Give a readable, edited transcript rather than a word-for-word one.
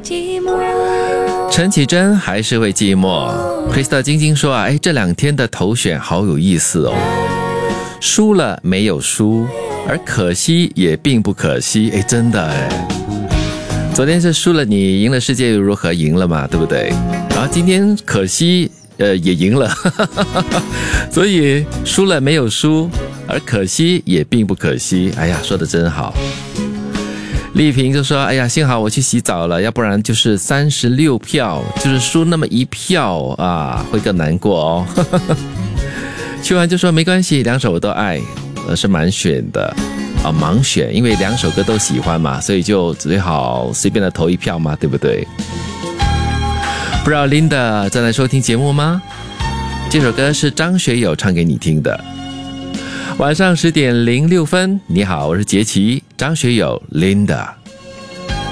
陈绮贞还是会寂寞。 Krista 晶晶说啊，这2天的投选好有意思哦，输了没有输，而可惜也并不可惜。真的昨天是输了你赢了世界又如何，赢了嘛，对不对？然后今天可惜也赢了所以输了没有输，而可惜也并不可惜。说得真好。丽萍就说，幸好我去洗澡了，要不然就是36票，就是输那么1票啊，会更难过哦去完就说没关系，2首我都爱，是蛮选的盲选，因为2首歌都喜欢嘛，所以就最好随便的投1票嘛，对不对？不知道 Linda 正在收听节目吗？这首歌是张学友唱给你听的。晚上10点06分，你好，我是杰奇，张学友 Linda。